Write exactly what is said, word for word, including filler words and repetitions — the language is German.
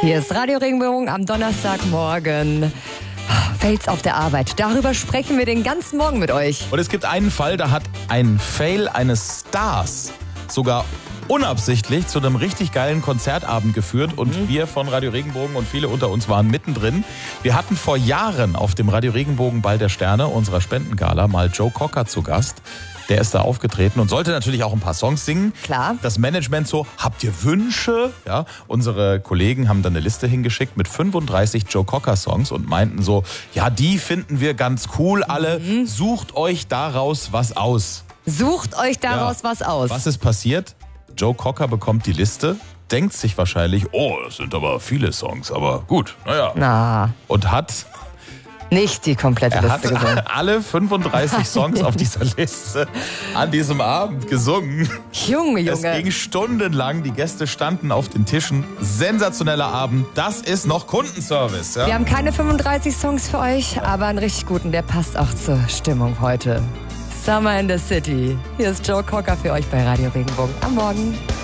Hier ist Radio Regenbogen am Donnerstagmorgen. Fails auf der Arbeit. Darüber sprechen wir den ganzen Morgen mit euch. Und es gibt einen Fall, da hat ein Fail eines Stars sogar unabsichtlich zu einem richtig geilen Konzertabend geführt. Und mhm. wir von Radio Regenbogen und viele unter uns waren mittendrin. Wir hatten vor Jahren auf dem Radio Regenbogen Ball der Sterne, unserer Spendengala, mal Joe Cocker zu Gast. Der ist da aufgetreten und sollte natürlich auch ein paar Songs singen. Klar. Das Management so, habt ihr Wünsche? Ja, unsere Kollegen haben dann eine Liste hingeschickt mit fünfunddreißig Joe Cocker Songs und meinten so, ja, die finden wir ganz cool alle. Mhm. Sucht euch daraus was aus. Sucht euch daraus ja. was aus. Was ist passiert? Joe Cocker bekommt die Liste, denkt sich wahrscheinlich, oh, das sind aber viele Songs, aber gut, naja. Na. Und hat... Nicht die komplette er Liste hat gesungen. alle fünfunddreißig Songs auf dieser Liste an diesem Abend gesungen. Junge, Junge. Es ging stundenlang, die Gäste standen auf den Tischen. Sensationeller Abend, das ist noch Kundenservice. Ja? Wir haben keine fünfunddreißig Songs für euch, aber einen richtig guten, der passt auch zur Stimmung heute. Summer in the City. Hier ist Joe Cocker für euch bei Radio Regenbogen am Morgen.